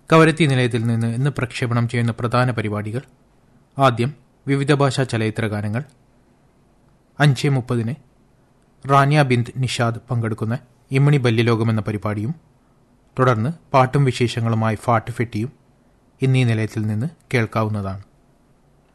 കവരത്തി നിലയത്തിൽ നിന്ന് ഇന്ന് പ്രക്ഷേപണം ചെയ്യുന്ന പ്രധാന പരിപാടികൾ: ആദ്യം വിവിധ ഭാഷാ ചലച്ചിത്ര ഗാനങ്ങൾ. 5:30 റാനിയ ബിന്ദ് നിഷാദ് പങ്കെടുക്കുന്ന ഇമ്മണി ബല്യലോകം എന്ന പരിപാടിയും തുടർന്ന് പാട്ടും വിശേഷങ്ങളുമായി ഫാട്ട് ഫെട്ടിയും ഇന്നീ നിലയത്തിൽ നിന്ന് കേൾക്കാവുന്നതാണ്.